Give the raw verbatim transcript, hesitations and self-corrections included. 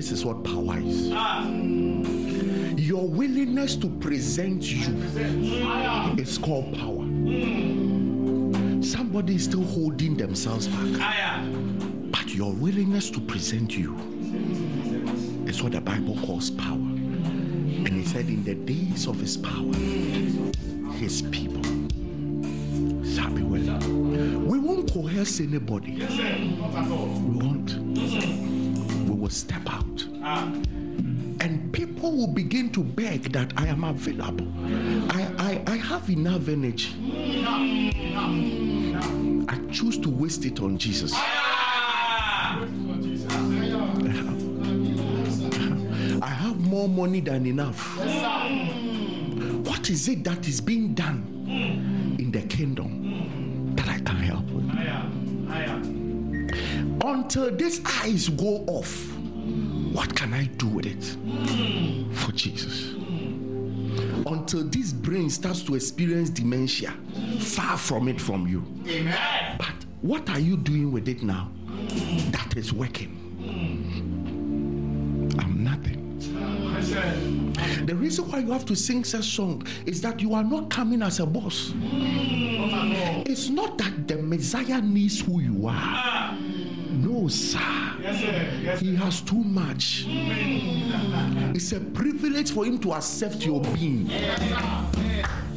this is what power is. Your willingness to present you is called power. Somebody is still holding themselves back, but your willingness to present you is what the Bible calls power. And he said, in the days of his power, his people shall be well. We won't coerce anybody. We won't. We will step out. And people will begin to beg that I am available. I, I, I have enough energy. I choose to waste it on Jesus. I have more money than enough. What is it that is being done in the kingdom that I can help with? Until these eyes go off, what can I do with it for Jesus? Until this brain starts to experience dementia, far from it from you. Amen. But what are you doing with it now that is working? I'm nothing. The reason why you have to sing such song is that you are not coming as a boss. It's not that the Messiah needs who you are. No, sir. Yes, sir. Yes, sir. He has too much. It's a privilege for him to accept your being. Yes,